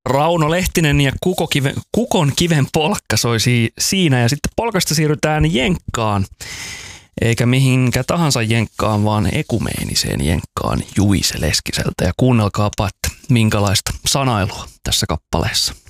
Rauno Lehtinen ja Kukon kiven polkka soi siinä ja sitten polkasta siirrytään jenkkaan. Eikä mihinkä tahansa jenkkaan, vaan ekumeeniseen jenkkaan Juise Leskiseltä. Ja kuunnelkaapa, että minkälaista sanailua tässä kappaleessa.